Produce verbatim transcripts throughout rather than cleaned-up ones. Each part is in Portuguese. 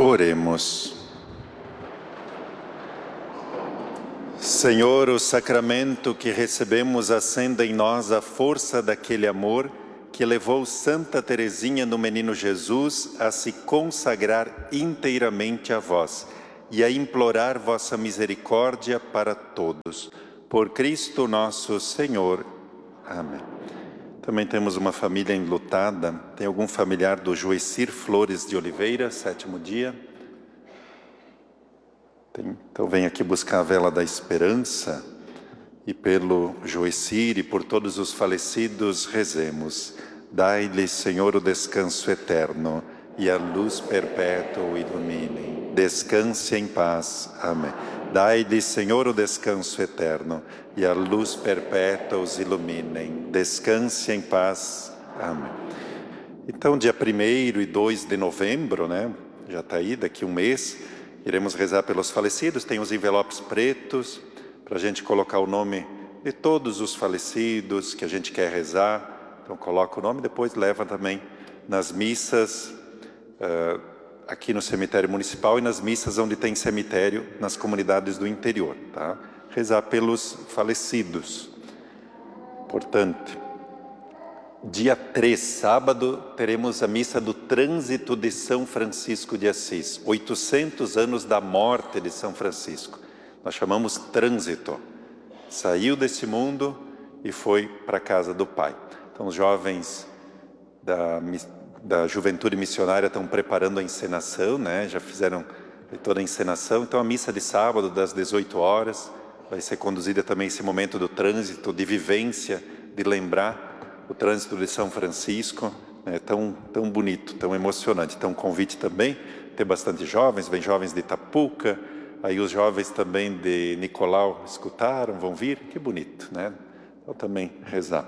Oremos. Senhor, o sacramento que recebemos acenda em nós a força daquele amor que levou Santa Teresinha do Menino Jesus a se consagrar inteiramente a vós e a implorar vossa misericórdia para todos. Por Cristo nosso Senhor. Amém. Também temos uma família enlutada. Tem algum familiar do Joecir Flores de Oliveira, sétimo dia? Tem, então vem aqui buscar a vela da esperança e pelo Joecir e por todos os falecidos rezemos. Dai-lhe, Senhor, o descanso eterno e a luz perpétua o ilumine. Descanse em paz. Amém. Dai-lhe, Senhor, o descanso eterno e a luz perpétua os iluminem. Descanse em paz. Amém. Então, dia primeiro e dois de novembro, né? Já está aí, daqui um mês, iremos rezar pelos falecidos. Tem os envelopes pretos para a gente colocar o nome de todos os falecidos que a gente quer rezar. Então, coloca o nome, depois leva também nas missas, uh, aqui no cemitério municipal e nas missas onde tem cemitério nas comunidades do interior, tá? Rezar pelos falecidos. Portanto, dia três, sábado, teremos a missa do trânsito de São Francisco de Assis. oitocentos anos da morte de São Francisco. Nós chamamos trânsito. Saiu desse mundo e foi para a casa do Pai. Então, os jovens da da Juventude Missionária estão preparando a encenação, né? Já fizeram toda a encenação. Então, a missa de sábado, das dezoito horas, vai ser conduzida também esse momento do trânsito, de vivência, de lembrar o trânsito de São Francisco. É tão, tão bonito, tão emocionante. Então, convite também, tem bastante jovens, vem jovens de Itapuca, aí os jovens também de Nicolau escutaram, vão vir, que bonito, né? Então, também rezar.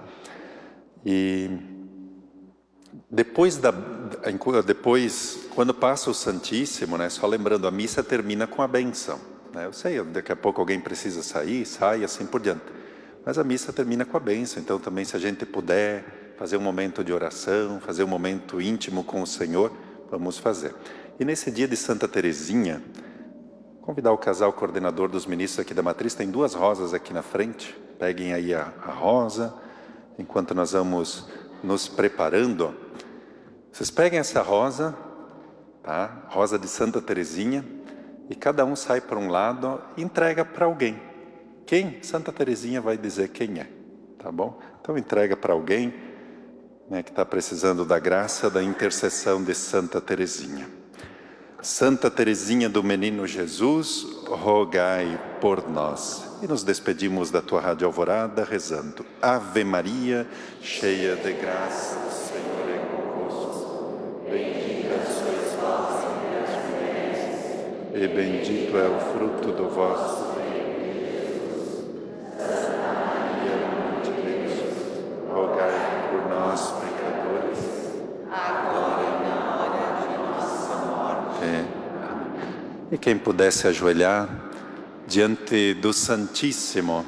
E Depois, da, depois, quando passa o Santíssimo, né, só lembrando, a missa termina com a bênção. Né? Eu sei, daqui a pouco alguém precisa sair, sai e assim por diante. Mas a missa termina com a bênção. Então também, se a gente puder fazer um momento de oração, fazer um momento íntimo com o Senhor, vamos fazer. E nesse dia de Santa Teresinha, convidar o casal coordenador dos ministros aqui da Matriz, tem duas rosas aqui na frente. Peguem aí a, a rosa, enquanto nós vamos nos preparando. Vocês peguem essa rosa, tá? Rosa de Santa Teresinha, e cada um sai para um lado e entrega para alguém. Quem? Santa Teresinha vai dizer quem é, tá bom? Então entrega para alguém, né, que está precisando da graça, da intercessão de Santa Teresinha. Santa Teresinha do Menino Jesus, rogai por nós. E nos despedimos da tua Rádio Alvorada rezando. Ave Maria, cheia de graça, o Senhor é convosco. Bendita sois vós entre as mulheres, e bendito é o fruto do vosso ventre, Jesus. Santa Maria, Mãe de Deus, rogai por nós, pecadores, agora e na hora de nossa morte. Amém. E quem pudesse ajoelhar diante do Santíssimo,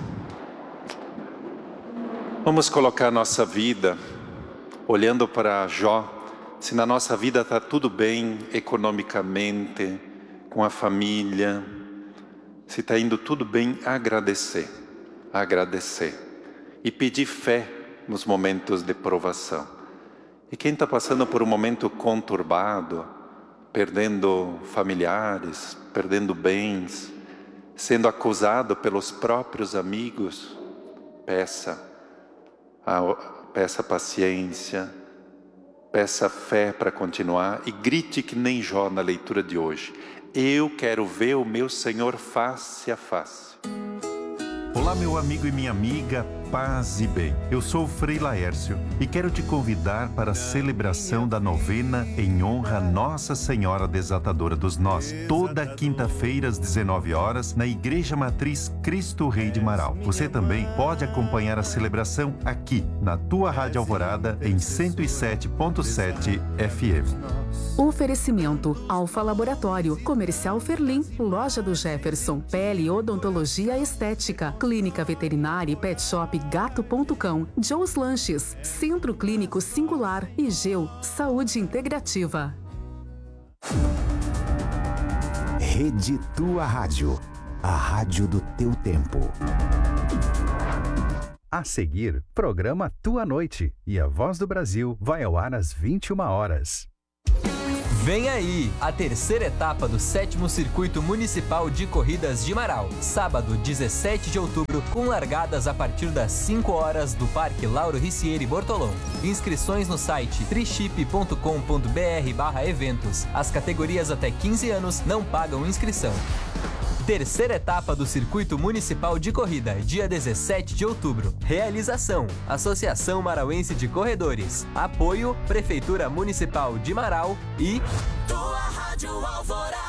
vamos colocar nossa vida, olhando para Jó, se na nossa vida está tudo bem economicamente, com a família, se está indo tudo bem, agradecer, agradecer e pedir fé nos momentos de provação. E quem está passando por um momento conturbado, perdendo familiares, perdendo bens, sendo acusado pelos próprios amigos, peça, peça paciência, peça fé para continuar e grite que nem Jó na leitura de hoje. Eu quero ver o meu Senhor face a face. Olá, meu amigo e minha amiga, paz e bem. Eu sou o Frei Laércio e quero te convidar para a celebração da novena em honra a Nossa Senhora Desatadora dos Nós, toda quinta-feira às dezenove horas, na Igreja Matriz Cristo Rei de Marau. Você também pode acompanhar a celebração aqui, na tua Rádio Alvorada, em cento e sete ponto sete F M. Oferecimento: Alfa Laboratório, Comercial Ferlim, Loja do Jefferson, Pele Odontologia Estética, Clínica Veterinária e Pet Shop Gato ponto cão, Joe's Lanches, Centro Clínico Singular e Geu Saúde Integrativa. Rede Tua Rádio, a rádio do teu tempo. A seguir, programa Tua Noite. E a Voz do Brasil vai ao ar às vinte e uma horas. Vem aí, a terceira etapa do sétimo Circuito Municipal de Corridas de Marau. Sábado, dezessete de outubro, com largadas a partir das cinco horas do Parque Lauro Ricieri Bortolom. Inscrições no site triship ponto com ponto br barra eventos. As categorias até quinze anos não pagam inscrição. Terceira etapa do Circuito Municipal de Corrida, dia dezessete de outubro. Realização: Associação Marauense de Corredores. Apoio: Prefeitura Municipal de Marau e... Tua Rádio Alvorada.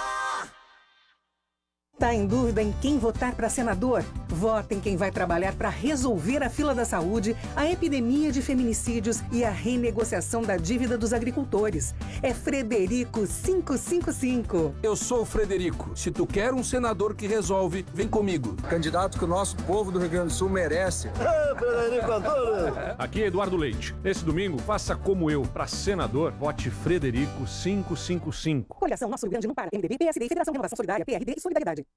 Tá em dúvida em quem votar para senador? Vota em quem vai trabalhar para resolver a fila da saúde, a epidemia de feminicídios e a renegociação da dívida dos agricultores. É Frederico quinhentos e cinquenta e cinco. Eu sou o Frederico. Se tu quer um senador que resolve, vem comigo. Candidato que o nosso povo do Rio Grande do Sul merece. É, Frederico, adoro. Aqui é Eduardo Leite. Nesse domingo, faça como eu. Para senador, vote Frederico quinhentos e cinquenta e cinco. Coligação Nosso Rio Grande não para. M D B, P S D, Federação Renovação Solidária, P R D e Solidariedade.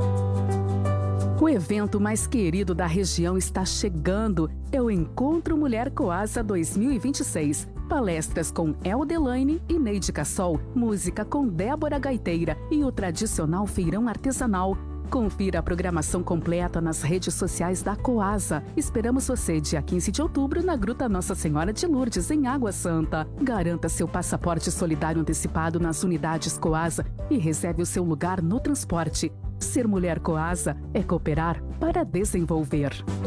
O evento mais querido da região está chegando. É o Encontro Mulher Coasa dois mil e vinte e seis. Palestras com Eldelaine e Neide Cassol, música com Débora Gaiteira e o tradicional feirão artesanal. Confira a programação completa nas redes sociais da Coasa. Esperamos você dia quinze de outubro na Gruta Nossa Senhora de Lourdes, em Água Santa. Garanta seu passaporte solidário antecipado nas unidades Coasa e reserve o seu lugar no transporte. Ser mulher Coasa é cooperar para desenvolver.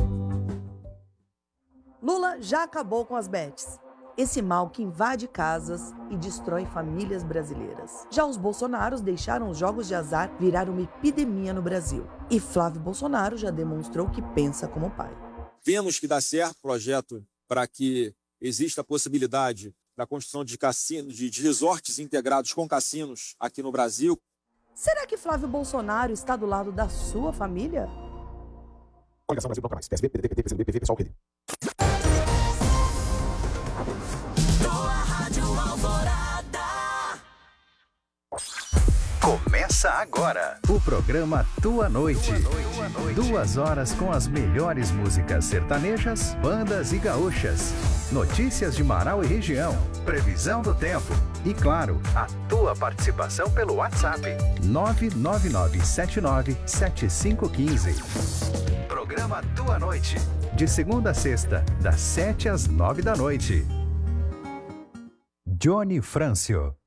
Lula já acabou com as bets. Esse mal que invade casas e destrói famílias brasileiras. Já os Bolsonaros deixaram os jogos de azar virar uma epidemia no Brasil. E Flávio Bolsonaro já demonstrou que pensa como pai. Vemos que dá certo o projeto para que exista a possibilidade da construção de cassinos, de resorts integrados com cassinos aqui no Brasil. Será que Flávio Bolsonaro está do lado da sua família? Coligação Brasil Bloco Mais, P S D, P D T, P T, P C D, P V, Pessoal, P D. Tua Rádio Alvorada. Começa agora o programa Tua Noite. Tua Noite. Duas horas com as melhores músicas sertanejas, bandas e gaúchas. Notícias de Marau e região, previsão do tempo e, claro, a tua participação pelo WhatsApp nove nove nove sete nove sete cinco um cinco. Programa Tua Noite, de segunda a sexta, das sete às nove da noite. Johnny Frâncio.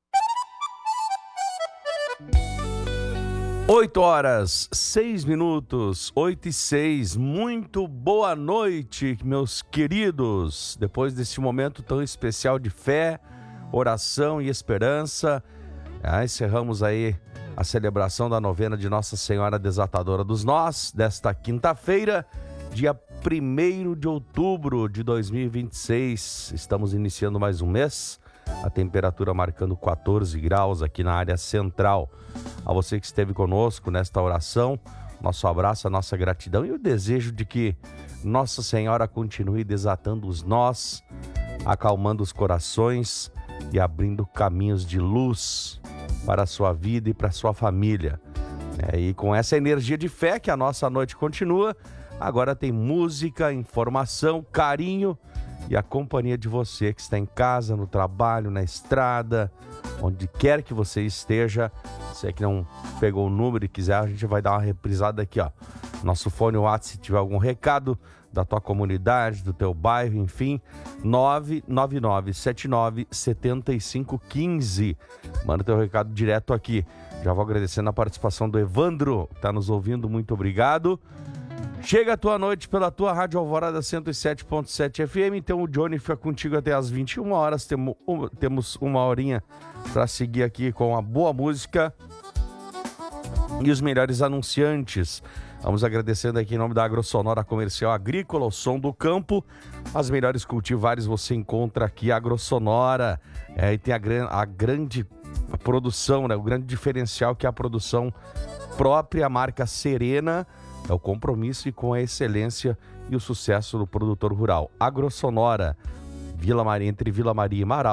oito horas, seis minutos, oito e seis. Muito boa noite, meus queridos. Depois desse momento tão especial de fé, oração e esperança, ah, encerramos aí a celebração da novena de Nossa Senhora Desatadora dos Nós, desta quinta-feira, dia primeiro de outubro de dois mil e vinte e seis. Estamos iniciando mais um mês, a temperatura marcando quatorze graus aqui na área central. A você que esteve conosco nesta oração, nosso abraço, a nossa gratidão e o desejo de que Nossa Senhora continue desatando os nós, acalmando os corações e abrindo caminhos de luz para a sua vida e para a sua família. É, e com essa energia de fé que a nossa noite continua, agora tem música, informação, carinho e a companhia de você que está em casa, no trabalho, na estrada, onde quer que você esteja. Você que não pegou o número e quiser, a gente vai dar uma reprisada aqui, ó. Nosso fone WhatsApp, se tiver algum recado da tua comunidade, do teu bairro, enfim, nove nove nove sete nove sete cinco um cinco. Manda teu recado direto aqui. Já vou agradecendo a participação do Evandro, que está nos ouvindo, muito obrigado. Chega a tua noite pela tua Rádio Alvorada cento e sete ponto sete F M, então o Johnny fica contigo até as vinte e uma horas, temos uma, temos uma horinha para seguir aqui com a boa música e os melhores anunciantes. Vamos agradecendo aqui em nome da Agrosonora Comercial Agrícola, o som do campo. As melhores cultivares você encontra aqui, a Agrosonora. É, e tem a, gran, a grande produção, né, o grande diferencial que é a produção própria, a marca Serena. É o compromisso e com a excelência e o sucesso do produtor rural. Agrosonora, Vila Maria, entre Vila Maria e Marau,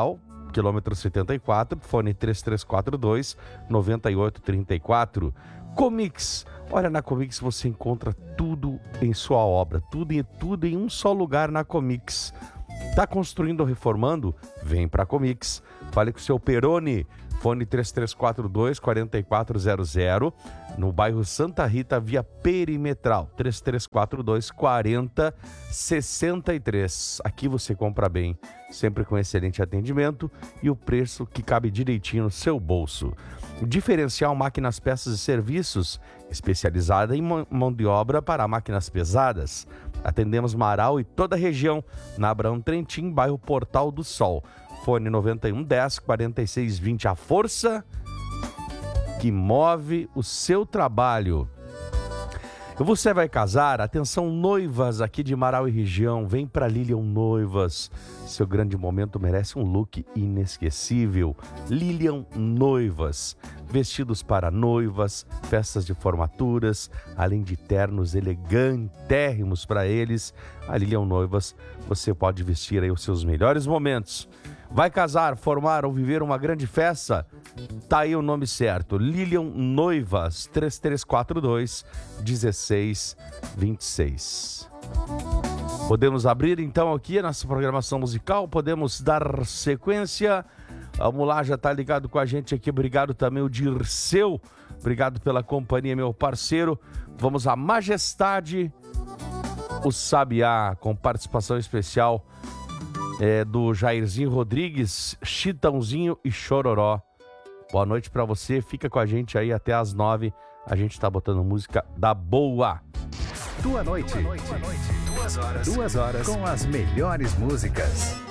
quilômetro setenta e quatro, fone três três quatro dois, nove oito três quatro. Comix, olha, na Comix você encontra tudo em sua obra, tudo e tudo em um só lugar na Comix. Tá construindo ou reformando? Vem pra Comix. Fale com o seu Peroni, fone três três quatro dois, quatro quatro zero zero, no bairro Santa Rita, via Perimetral, três três quatro dois, quatro zero seis três. Aqui você compra bem, sempre com excelente atendimento e o preço que cabe direitinho no seu bolso. Diferencial Máquinas, Peças e Serviços, especializada em mão de obra para máquinas pesadas. Atendemos Marau e toda a região, na Abraão Trentin, bairro Portal do Sol. Fone noventa e um dez, quarenta e seis vinte, a força que move o seu trabalho. Você vai casar? Atenção, noivas aqui de Marau e região, vem para Lilian Noivas. Seu grande momento merece um look inesquecível. Lilian Noivas, vestidos para noivas, festas de formaturas, além de ternos elegantérrimos para eles. A Lilian Noivas, você pode vestir aí os seus melhores momentos. Vai casar, formar ou viver uma grande festa? Tá aí o nome certo. Lilian Noivas, três três quatro dois, um seis dois seis. Podemos abrir então aqui a nossa programação musical, podemos dar sequência. Vamos lá, já tá ligado com a gente aqui. Obrigado também o Dirceu. Obrigado pela companhia, meu parceiro. Vamos à Majestade, o Sabiá, com participação especial É, do Jairzinho Rodrigues, Chitãozinho e Chororó. Boa noite pra você, fica com a gente aí até as nove. A gente tá botando música da boa. Tua noite. Tua noite. Duas horas. Duas horas com as melhores músicas.